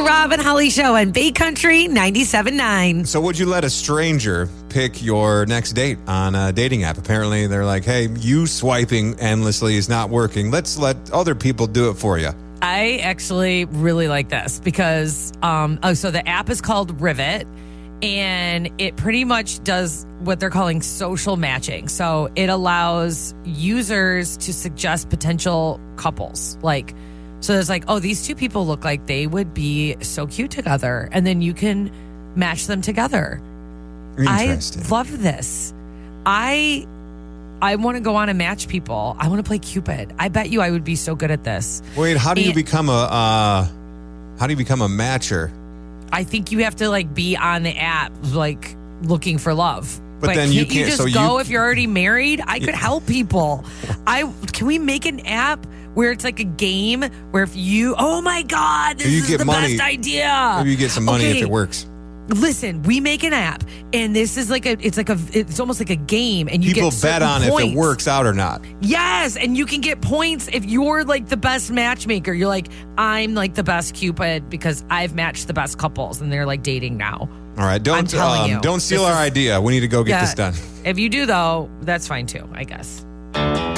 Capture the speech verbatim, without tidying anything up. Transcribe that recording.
Rob and Holly Show on Bay Country ninety-seven point nine. So would you let a stranger pick your next date on a dating app? Apparently, they're like, hey, you swiping endlessly is not working. Let's let other people do it for you. I actually really like this because, um, oh, so the app is called Rivet, and it pretty much does what they're calling social matching. So it allows users to suggest potential couples. Like, so there's like, oh, these two people look like they would be so cute together. And then you can match them together. I love this. I I want to go on and match people. I want to play Cupid. I bet you I would be so good at this. Wait, how do you and, become a uh, how do you become a matcher? I think you have to like be on the app, like looking for love. But, but then can't you can't. You just so go you, if you're already married. I could help people. I can we make an app where it's like a game where if you, oh my God, this you is get the money, best idea. Maybe you get some money okay. if it works. Listen, we make an app, and this is like a, it's like a, it's almost like a game, and you people get bet on points. if it works out or not. Yes, and you can get points if you're like the best matchmaker. You're like, I'm like the best Cupid because I've matched the best couples, and they're like dating now. All right, don't um, don't steal our is, idea. We need to go get yeah, this done. If you do, though, that's fine too, I guess.